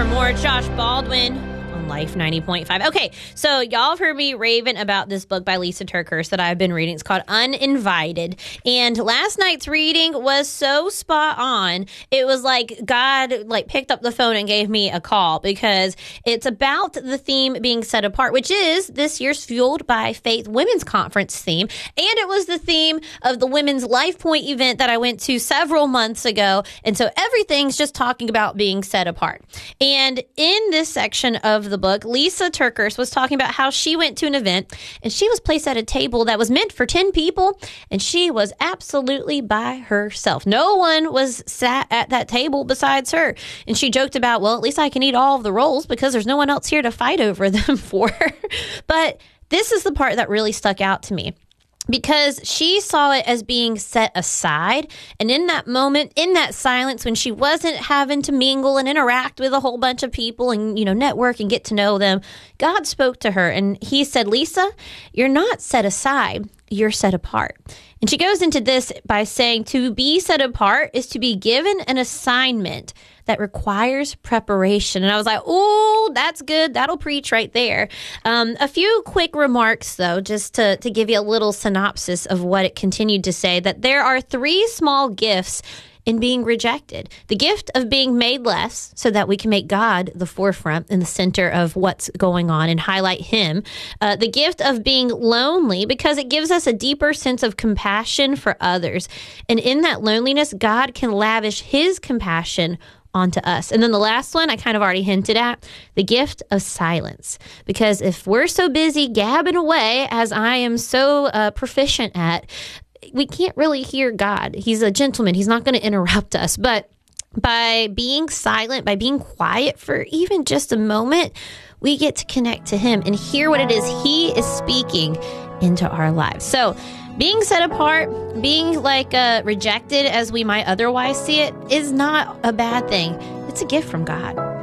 more Josh Baldwin on Life 90.5. Okay, so y'all have heard me raving about this book by Lisa TerKeurst that I've been reading. It's called Uninvited. And last night's reading was so spot on. It was like God picked up the phone and gave me a call, because it's about the theme being set apart, which is this year's Fueled by Faith Women's Conference theme. And it was the theme of the Women's Life Point event that I went to several months ago. And so everything's just talking about being set apart. And in this section of the book, Lisa TerKeurst was talking about how she went to an event and she was placed at a table that was meant for 10 people, and she was absolutely by herself. No one was sat at that table besides her. And she joked about, well, at least I can eat all of the rolls because there's no one else here to fight over them for. But this is the part that really stuck out to me, because she saw it as being set aside. And in that moment, in that silence, when she wasn't having to mingle and interact with a whole bunch of people and, network and get to know them, God spoke to her and he said, Lisa, you're not set aside, you're set apart. And she goes into this by saying to be set apart is to be given an assignment that requires preparation. And I was like, oh, that's good. That'll preach right there. A few quick remarks, though, just to give you a little synopsis of what it continued to say, that there are 3 small gifts in being rejected. The gift of being made less so that we can make God the forefront in the center of what's going on and highlight him. The gift of being lonely, because it gives us a deeper sense of compassion for others. And in that loneliness, God can lavish his compassion onto us. And then the last one I kind of already hinted at, the gift of silence. Because if we're so busy gabbing away, as I am so proficient at, we can't really hear God. He's a gentleman. He's not going to interrupt us. But by being silent, by being quiet for even just a moment, we get to connect to him and hear what it is he is speaking into our lives. So being set apart, being rejected as we might otherwise see it, is not a bad thing. It's a gift from God.